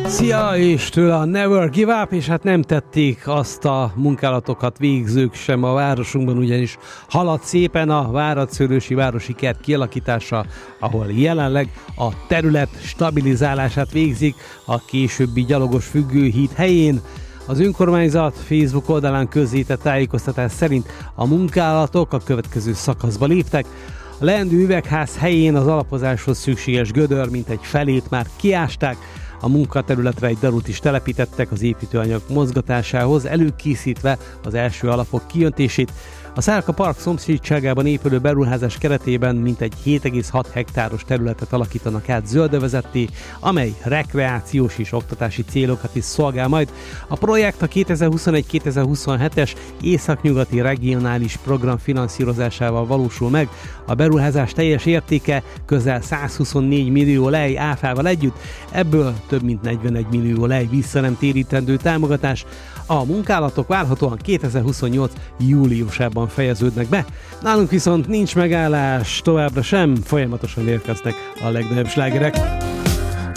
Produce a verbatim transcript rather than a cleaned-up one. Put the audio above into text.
Szia, és tőle a Never Give Up, és hát nem tették azt a munkálatokat végzők sem a városunkban, ugyanis halad szépen a Várad-Szőlősi városi kert kialakítása, ahol jelenleg a terület stabilizálását végzik a későbbi gyalogos függőhíd helyén. Az önkormányzat Facebook oldalán közzétett tájékoztatás szerint a munkálatok a következő szakaszba léptek. A leendő üvegház helyén az alapozáshoz szükséges gödör mintegy felét már kiásták, a munkaterületre egy darut is telepítettek az építőanyag mozgatásához, előkészítve az első alapok kiöntését. A Szálka Park szomszédságában épülő beruházás keretében mintegy hét egész hat hektáros területet alakítanak át zöldövezetté, amely rekreációs és oktatási célokat is szolgál majd. A projekt a kétezer-huszonegy kétezer-huszonhetes Északnyugati Regionális Program finanszírozásával valósul meg. A beruházás teljes értéke közel százhuszonnégy millió lej áfával együtt, ebből több mint negyvenegy millió lej vissza nem térítendő támogatás. A munkálatok várhatóan kétezer-huszonnyolc júliusában fejeződnek be. Nálunk viszont nincs megállás, továbbra sem, folyamatosan érkeznek a legnagyobb slágerek.